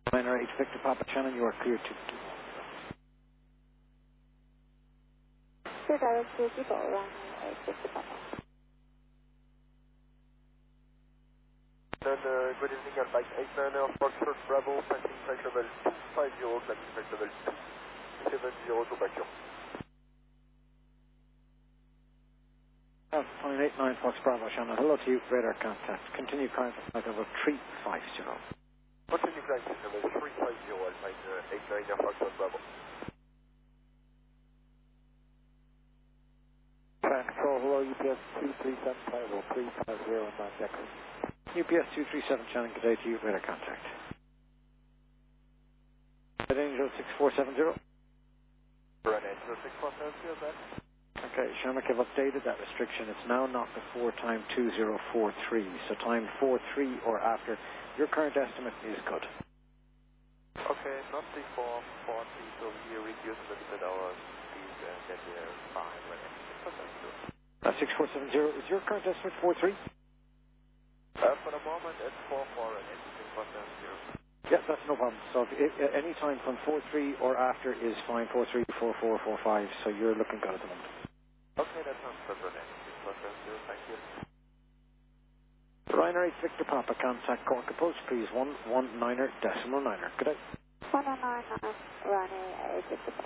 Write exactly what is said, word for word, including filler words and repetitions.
Ryanair eight Victor Papa Shannon, you are clear to... Sure, direct to people, Ryanair eight Victor Papa. Then, uh, good evening, I'm Mike eight niner, Foxtrot Bravo, passing flight level two five zero, climbing flight level two seven zero to Bakur. Alpha Point eight nine Fox Bravo Shannon, hello to you, radar contact. Continue climb flight level three five zero. Continue climb flight level three five zero, Alpine uh, eight niner, Foxtrot Bravo. Tran Control, hello, U P S two three seven, flight level three five zero, and nine Jackson. U P S two three seven Shannon, good day to you, radar contact. Red Angel six four seven zero. Red Angel six four seven zero, back. Okay, Shamrock have updated that restriction. It's now not before time two zero four three, so time four three or after. Your current estimate is good. Okay, not before forty, so we reduce a little bit our speed and then we are fine. Red Angel six four seven zero. Uh, six four seven zero, is your current estimate four three? Uh, for the moment, it's four four and it's six four seven zero. Yeah, that's no problem. So if, if, uh, any time from four three or after is fine, four three, four four, four five, so you're looking good at the moment. Okay, that sounds good, Red Angel six four seven zero, thank you. Ryanair eight Victor Papa, contact Cork approach, please, one one niner decimal niner. Good day. one one nine nine, Ryanair eight Victor Papa.